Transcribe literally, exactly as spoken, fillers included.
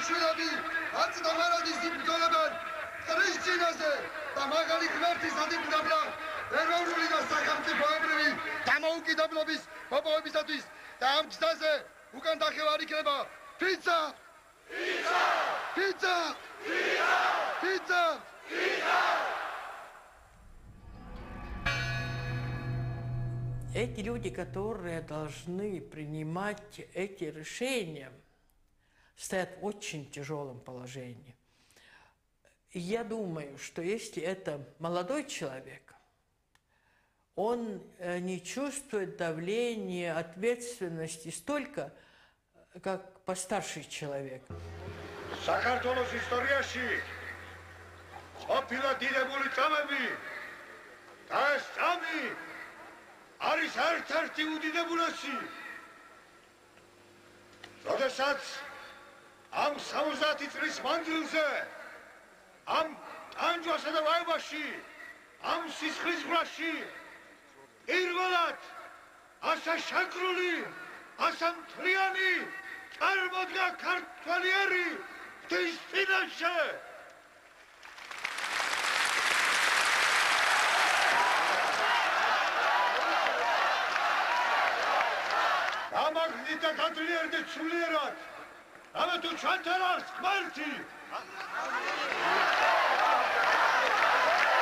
შვილები აწდამარადის იბრძოლებენ კრისტინაზე და მაგალი ღმერთის ადიბრდაბლა ეროვნული და სახელმწიფოებრივი დამოუკიდებლობის მოპოვებისათვის და ამ გზაზე უკან დახევა არ იქნება ფიცა ფიცა ფიცა ფიცა ფიცა Эти люди, которые должны принимать эти решения, стоят в очень тяжелом положении. И я думаю, что если это молодой человек, он не чувствует давления, ответственности столько, как постарший человек. საქართველოს ისტორიაში ყოფილა დიდებული წამები და ეს წამი არის ერთ-ერთი უდიდებულესი. როდესაც ამ სამოცდაათი წლის მანძილზე ამ ტანჯვასა და ვაებაში ამ სისხლისღვრაში პირველად ასე შეკრული ასე მთლიანი წარმოდგა ქართველიერი ღვთის წინაშე. გამაგდით და გაძლიერდით სულიერად, რამე თუ ჩვენთან არის ღმერთი.